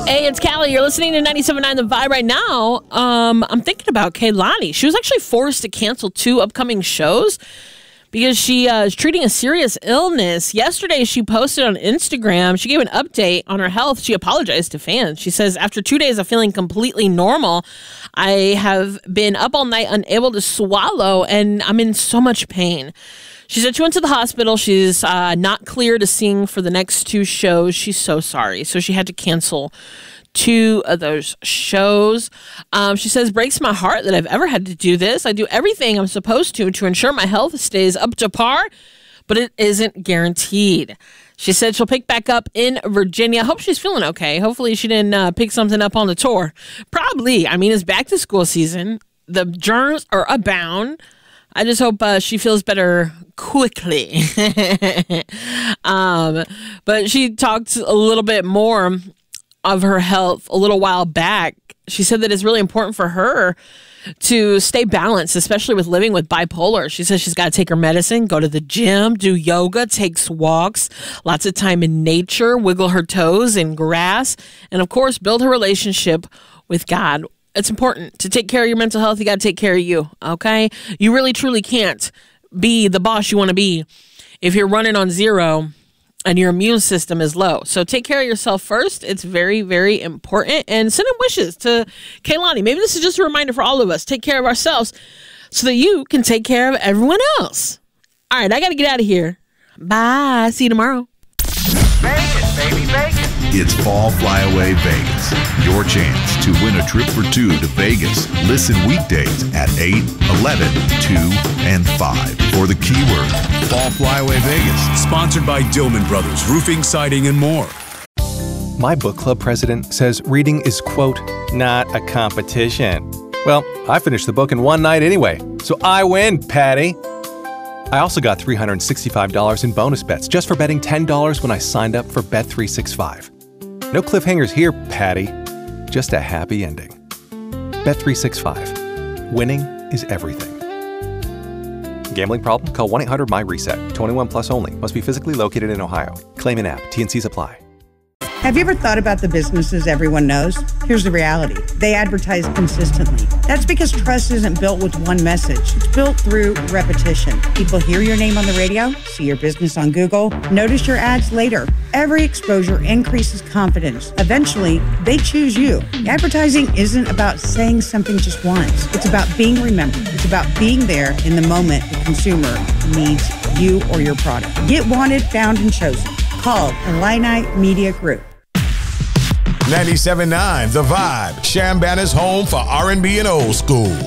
Hey, it's Callie. You're listening to 97.9 The Vibe right now. I'm thinking about Kehlani. She was actually forced to cancel 2 upcoming shows because she is treating a serious illness. Yesterday, she posted on Instagram. She gave an update on her health. She apologized to fans. She says, after 2 days of feeling completely normal, I have been up all night unable to swallow, and I'm in so much pain. She said she went to the hospital. She's not clear to sing for the next 2 shows. She's so sorry. So she had to cancel 2 of those shows. She says, breaks my heart that I've ever had to do this. I do everything I'm supposed to ensure my health stays up to par, but it isn't guaranteed. She said she'll pick back up in Virginia. I hope she's feeling okay. Hopefully she didn't pick something up on the tour. Probably. I mean, it's back to school season. The germs are abound. I just hope she feels better quickly. But she talked a little bit more of her health a little while back. She said that it's really important for her to stay balanced, especially with living with bipolar. She says she's got to take her medicine, go to the gym, do yoga, takes walks, lots of time in nature, wiggle her toes in grass, and of course, build her relationship with God. It's important to take care of your mental health. You got to take care of you, okay? You really, truly can't be the boss you want to be if you're running on zero and your immune system is low. So take care of yourself first. It's very, very important. And send in wishes to Kehlani. Maybe this is just a reminder for all of us. Take care of ourselves so that you can take care of everyone else. All right, I got to get out of here. Bye. See you tomorrow. Vegas, baby, Vegas. It's Fall Flyaway Vegas. Your chance to win a trip for 2 to Vegas. Listen weekdays at 8, 11, 2, and 5 for the keyword Fall Flyaway Vegas. Sponsored by Dillman Brothers, Roofing, Siding, and more. My book club president says reading is, quote, not a competition. Well, I finished the book in one night anyway, so I win, Patty. I also got $365 in bonus bets just for betting $10 when I signed up for Bet365. No cliffhangers here, Patty. Just a happy ending. Bet365. Winning is everything. Gambling problem? Call 1-800-MY-RESET. 21 plus only. Must be physically located in Ohio. Claim in app. T&Cs apply. Have you ever thought about the businesses everyone knows? Here's the reality. They advertise consistently. That's because trust isn't built with one message. It's built through repetition. People hear your name on the radio, see your business on Google, notice your ads later. Every exposure increases confidence. Eventually, they choose you. Advertising isn't about saying something just once. It's about being remembered. It's about being there in the moment the consumer needs you or your product. Get wanted, found, and chosen. Call Illini Media Group. 97.9 The Vibe, Chambana's home for R&B and old school.